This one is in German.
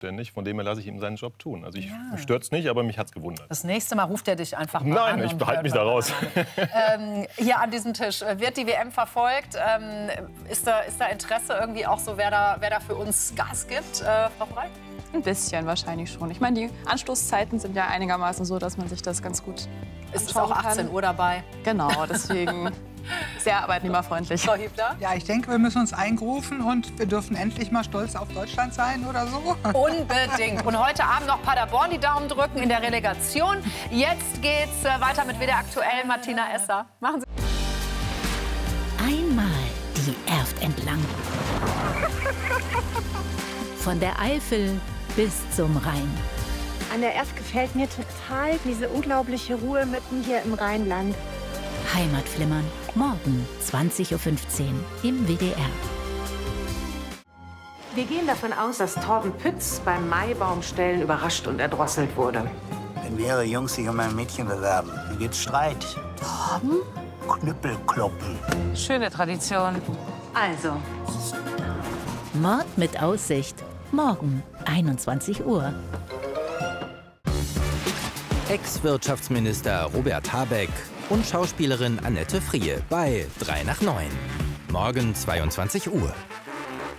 ständig. Von dem her lasse ich ihm seinen Job tun. Also mich stört es nicht, aber mich hat es gewundert. Das nächste Mal ruft er dich einfach mal an. Nein, ich behalte mich da raus. Hier an diesem Tisch wird die WM verfolgt. Ist da Interesse irgendwie auch so, wer da für uns Gas gibt, Frau Frey? Ein bisschen wahrscheinlich schon. Ich meine, die Anstoßzeiten sind ja einigermaßen so, dass man sich das ganz gut Ist es auch 18 Uhr dabei? Genau, deswegen sehr arbeitnehmerfreundlich. Frau Hübner? Ja, ich denke, wir müssen uns eingrufen und wir dürfen endlich mal stolz auf Deutschland sein oder so. Unbedingt. Und heute Abend noch Paderborn die Daumen drücken in der Relegation. Jetzt geht's weiter mit WDR aktuell. Martina Esser. Machen Sie. Einmal die Erft entlang. Von der Eifel bis zum Rhein. An der Erft gefällt mir total diese unglaubliche Ruhe mitten hier im Rheinland. Heimatflimmern. Morgen 20:15 Uhr im WDR. Wir gehen davon aus, dass Torben Pütz beim Maibaumstellen überrascht und erdrosselt wurde. Wenn mehrere Jungs sich um ein Mädchen bewerben, dann gibt's Streit. Torben? Knüppelkloppen. Schöne Tradition. Also, Mord mit Aussicht. Morgen 21 Uhr. Ex-Wirtschaftsminister Robert Habeck und Schauspielerin Annette Frier bei 3 nach 9. Morgen 22 Uhr.